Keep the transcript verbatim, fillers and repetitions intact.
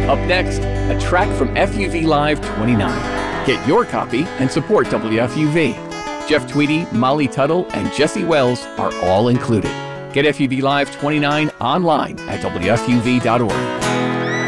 Up next, a track from F U V Live twenty-nine. Get your copy and support W F U V. Jeff Tweedy, Molly Tuttle, and Jesse Wells are all included. Get F U V Live twenty-nine online at W F U V dot org.